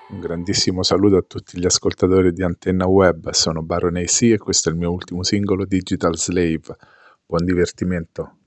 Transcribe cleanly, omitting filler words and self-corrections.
Un grandissimo saluto a tutti gli ascoltatori di Antenna Web, sono Baron AC e questo è il mio ultimo singolo Digital Slave. Buon divertimento.